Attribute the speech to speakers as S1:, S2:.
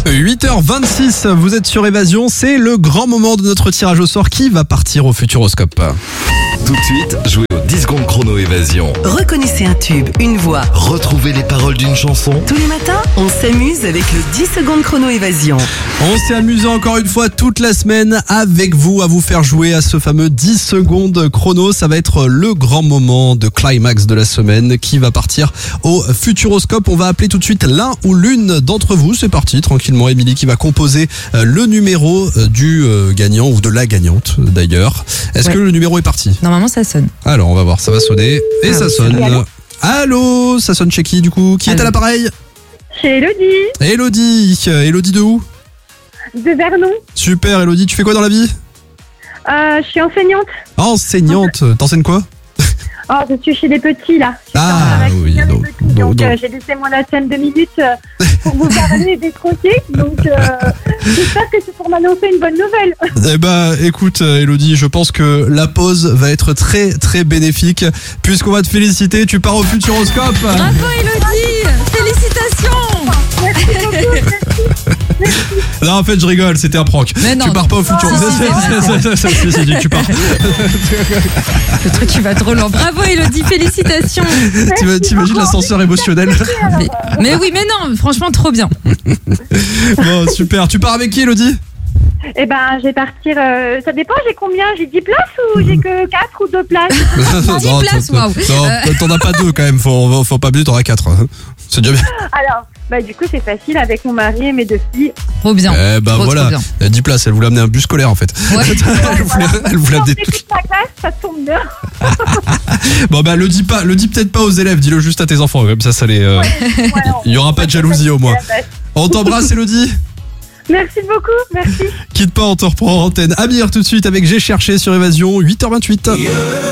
S1: 8h26, vous êtes sur Évasion, c'est le grand moment de notre tirage au sort qui va partir au Futuroscope.
S2: Tout de suite, jouez au 10 secondes chrono Évasion.
S3: Reconnaissez un tube, une voix.
S2: Retrouvez les paroles d'une chanson.
S3: Tous les matins, on s'amuse avec le 10 secondes chrono Évasion.
S1: On s'est amusé encore une fois toute la semaine avec vous à vous faire jouer à ce fameux 10 secondes chrono. Ça va être le grand moment de climax de la semaine qui va partir au Futuroscope. On va appeler tout de suite l'un ou l'une d'entre vous. C'est parti, tranquillement. Émilie qui va composer le numéro du gagnant ou de la gagnante d'ailleurs. Est-ce que le numéro est parti ?
S4: Normalement, ça sonne.
S1: Alors, on va voir, ça va sonner. Et ça sonne. Allô, ça sonne chez qui du coup ? Qui est à l'appareil ?
S5: Chez Elodie.
S1: Elodie de où ?
S5: De Vernon.
S1: Super, Elodie, tu fais quoi dans la vie ?
S5: Je suis enseignante.
S1: Enseignante, t'enseignes quoi ?
S5: Je suis chez les petits là.
S1: Oui,
S5: donc j'ai laissé mon antenne 2 minutes pour vous parler des croquets. Donc j'espère que c'est pour m'annoncer une bonne nouvelle.
S1: Eh ben, écoute, Elodie, je pense que la pause va être très très bénéfique puisqu'on va te féliciter. Tu pars au Futuroscope.
S4: Bravo Elodie, félicitations.
S5: Merci beaucoup. Merci.
S1: Non, en fait, je rigole, c'était un prank.
S4: Mais non,
S1: tu pars pas au Futuroscope. Si, tu pars.
S4: Le truc qui va trop loin. Bravo Elodie, félicitations.
S1: T'imagines l'ascenseur émotionnel ?
S4: Mais oui, mais non, franchement trop bien.
S1: Bon, super. Tu pars avec qui, Elodie ?
S5: Eh ben, je vais partir. Ça dépend, j'ai combien ? J'ai 10 places ou j'ai que 4 ou 2 places ?
S4: 10 places, waouh.
S1: Non, t'en as pas 2 quand même. Faut pas abuser, t'en as 4. C'est déjà bien.
S5: Alors, du coup, c'est facile avec mon mari et mes 2 filles.
S4: Trop bien. Trop
S1: voilà.
S4: bien.
S1: 10 places, elle voulait amener un bus scolaire en fait.
S4: Ouais.
S1: Elle voulait amener
S5: toute la classe, ça tombe bien.
S1: Bon, le dis peut-être pas aux élèves, dis-le juste à tes enfants. Comme ça les. Il y aura pas de jalousie au moins. On t'embrasse, Elodie.
S5: Merci beaucoup, merci.
S1: Quitte pas, on te reprend en antenne. Amir tout de suite avec J'ai cherché sur Évasion, 8h28.